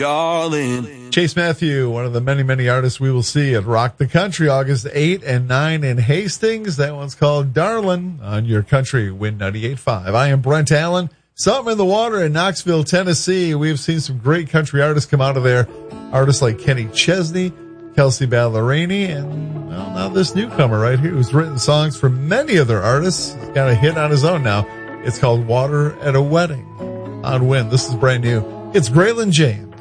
darling. Chase Matthew, one of the many, many artists we will see at Rock the Country, August 8 and 9 in Hastings. That one's called Darlin' on your country, Win 98.5. I am Brent Allen. Something in the water in Knoxville, Tennessee. We've seen some great country artists come out of there. Artists like Kenny Chesney, Kelsey Ballerini, and well, now this newcomer right here who's written songs for many other artists. He's got a hit on his own now. It's called Water at a Wedding on Win. This is brand new. It's Braylon James.